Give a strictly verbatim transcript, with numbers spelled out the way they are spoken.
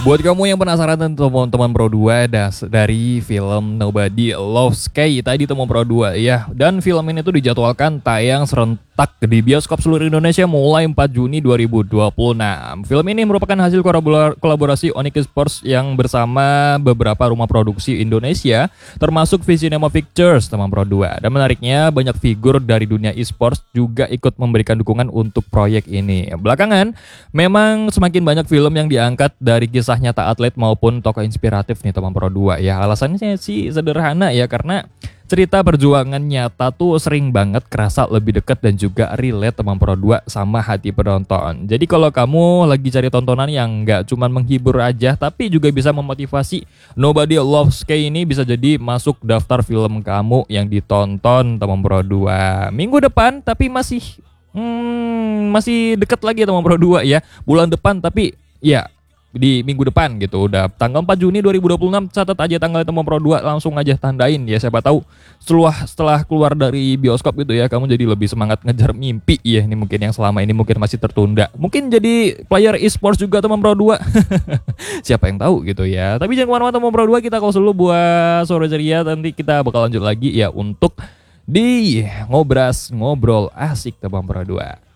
Buat kamu yang penasaran tentang teman-teman Pro dua das dari film Nobody Loves Sky tadi teman Pro dua ya. Dan film ini tuh dijadwalkan tayang serentak di bioskop seluruh Indonesia mulai empat Juni dua ribu dua puluh enam. Film ini merupakan hasil kolaborasi Onyx Sports yang bersama beberapa rumah produksi Indonesia termasuk Visinema Pictures teman Pro dua. Dan menariknya banyak figur dari dunia e-sports juga ikut memberikan dukungan untuk proyek ini. Belakangan memang semakin banyak film yang diangkat dari kisah kisah nyata atlet maupun tokoh inspiratif nih teman Pro dua ya. Alasannya sih sederhana ya, karena cerita perjuangan nyata tuh sering banget kerasa lebih dekat dan juga relate teman Pro dua sama hati penonton. Jadi kalau kamu lagi cari tontonan yang nggak cuma menghibur aja tapi juga bisa memotivasi, Nobody Loves Sky ini bisa jadi masuk daftar film kamu yang ditonton teman Pro dua minggu depan. Tapi masih hmm, masih deket lagi teman Pro dua ya, bulan depan, tapi ya di minggu depan gitu. Udah tanggal empat Juni dua ribu dua puluh enam, catat aja tanggal teman Pro dua, langsung aja tandain ya. Siapa tahu setelah setelah keluar dari bioskop gitu ya, kamu jadi lebih semangat ngejar mimpi ya. Ini mungkin yang selama ini mungkin masih tertunda. Mungkin jadi player e-sports juga teman Pro dua. Siapa yang tahu gitu ya. Tapi jangan kemana-mana teman Pro dua, kita close dulu buat sore ceria. Nanti kita bakal lanjut lagi ya untuk di ngobras ngobrol asik teman Pro dua.